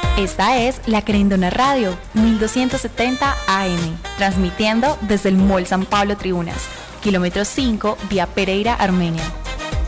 Esta es La Querendona Radio, 1270 AM, transmitiendo desde el Mall San Pablo Tribunas, kilómetro 5, vía Pereira, Armenia.